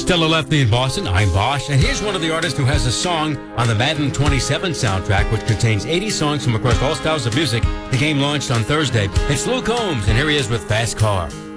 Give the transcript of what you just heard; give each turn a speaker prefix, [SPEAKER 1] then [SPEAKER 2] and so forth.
[SPEAKER 1] Stella Lefty in Boston. I'm Bosch. And here's one of the artists who has a song on the Madden 27 soundtrack, which contains 80 songs from across all styles of music. The game launched on Thursday. It's Luke Combs, and here he is with Fast Car.